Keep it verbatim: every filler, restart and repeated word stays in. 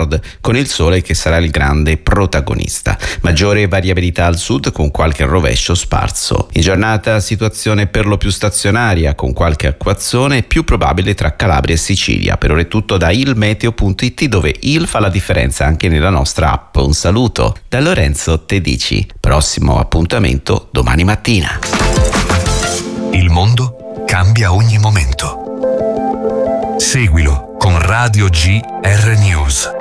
nord, con il sole che sarà il grande protagonista. Maggiore variabilità al sud con qualche rovescio sparso. In giornata situazione per lo più stazionaria con qualche acquazzone, più probabile tra Calabria e Sicilia. Per ora è tutto da il meteo punto it, dove il fa la differenza anche nella nostra app. Un saluto da Lorenzo Tedici. Prossimo appuntamento domani mattina. Il mondo cambia ogni momento. Seguilo con Radio G R News.